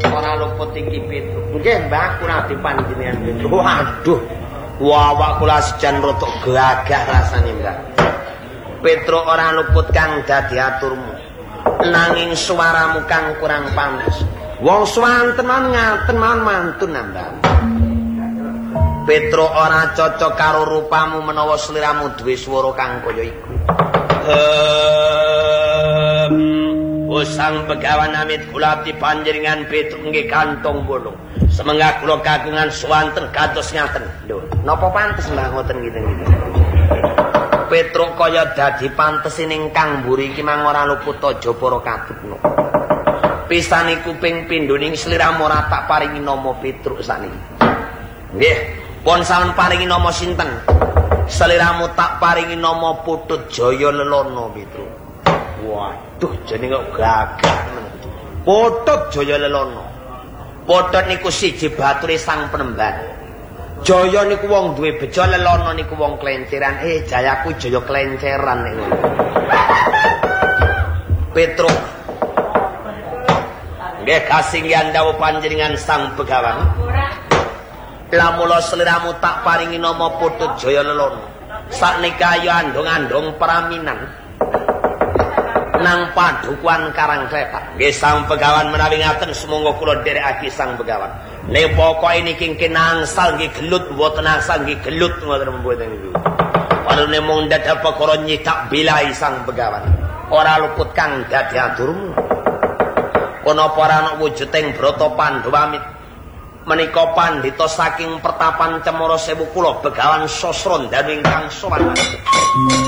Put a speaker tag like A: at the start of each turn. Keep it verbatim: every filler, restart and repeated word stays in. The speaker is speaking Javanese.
A: ora luput iki Petruk. Nggih, Mbah, kula dipanjenengan Petruk. Waduh. Wawak kula sejan rotok gagah rasane, Mbah. Petruk ora luput kang dadi aturmu. Nanging suaramu kang kurang pantes. Wong swanten man ngaten mawon mantun, Mbah. Petruk ora cocok karo rupamu menawa sliramu duwe swara kang kaya iku. Um, oh sang Begawan amit kula dipanjenengan Petruk nggih kantong bolong. Semenggah kula kagungan swanten kados ngaten. Lho, napa pantes Mbah ngoten ngiten-ngiten. Petruk kaya dadi pantes ning kang mburi iki mang ora luput jaba kadupna. Pisani kuping pindhoning sliramu ora tak paringi nama Petruk sakniki. Nggih, pun sampun paringi nama sinten? Sliramu tak paringi nama Putut Jaya Lelono Petruk. Waduh, jenenge kok gagah men. Putut Jaya Lelono. Putut niku siji bature sang penemban. Jaya niku wong duwe bejo, Lelono niku wong klenceran. Eh, jayaku jaya klenceran niku. Petruk. Nggih kasinggihan dawuh panjenengan sang Begawan. Lamula sliramu tak paringi nama Putut Jaya Lelono. Saknika ya andong-andong peraminan nang padukuan Karangkletak. Nggih sang Begawan menawi ngaten sumangga kula nderekake sang Begawan. Nek pokoke niki kenangsal nggih gelut mboten angsal nggih gelut ngoten mboten niku. Padune mung dadak perkara nyitak bilai sang Begawan. Ora luput kang dadi aturmu. Kono para ana wujuding Brata Pandhawa menika pandhita saking pertapan Cemara Sewu kula Begawan Sasra Ndalu ingkang sowan.